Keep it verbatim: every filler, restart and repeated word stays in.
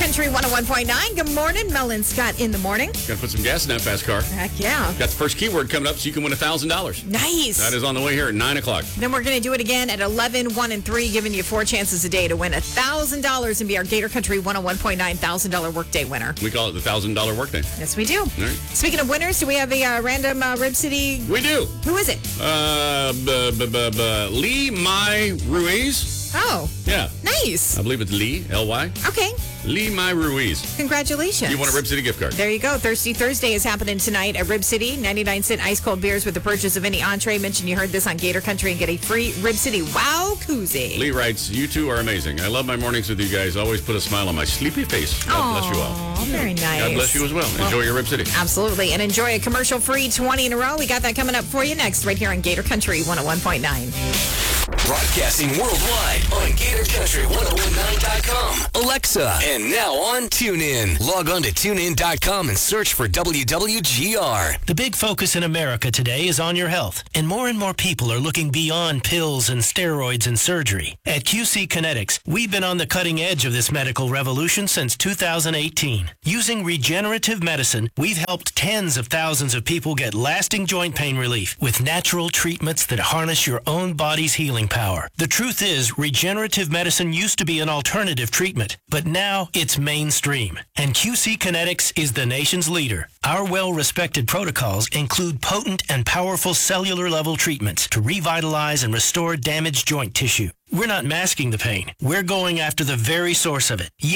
Country one oh one point nine. Good morning, Mel and Scott in the morning. Got to put some gas in that fast car. Heck yeah. Got the first keyword coming up so you can win one thousand dollars. Nice. That is on the way here at nine o'clock. Then we're going to do it again at eleven, one, and three, giving you four chances a day to win one thousand dollars and be our Gator Country one oh one point nine one thousand dollars workday winner. We call it the one thousand dollars workday. Yes, we do. All right. Speaking of winners, do we have a uh, random uh, Rib City? We do. Who is it? Uh, b- b- b- b- Lee Mai Ruiz. Oh. Yeah. Nice. I believe it's Lee, L Y. Okay. Lee Mai Ruiz. Congratulations. You won a Rib City gift card. There you go. Thirsty Thursday is happening tonight at Rib City. ninety-nine cent ice cold beers with the purchase of any entree. Mention you heard this on Gator Country and get a free Rib City Wow koozie. Lee writes, you two are amazing. I love my mornings with you guys. Always put a smile on my sleepy face. God Aww, bless you all. Very nice. God bless you as well. well Enjoy your Rib City. Absolutely. And enjoy a commercial-free twenty in a row. We got that coming up for you next right here on Gator Country one oh one point nine. Broadcasting worldwide on Gator Country one oh one nine dot com. Alexa. And now on TuneIn. Log on to tune in dot com and search for W W G R. The big focus in America today is on your health, and more and more people are looking beyond pills and steroids and surgery. At Q C Kinetics, we've been on the cutting edge of this medical revolution since two thousand eighteen. Using regenerative medicine, we've helped tens of thousands of people get lasting joint pain relief with natural treatments that harness your own body's healing power. The truth is, regenerative medicine used to be an alternative treatment, but now it's mainstream. And Q C Kinetics is the nation's leader. Our well-respected protocols include potent and powerful cellular-level treatments to revitalize and restore damaged joint tissue. We're not masking the pain. We're going after the very source of it.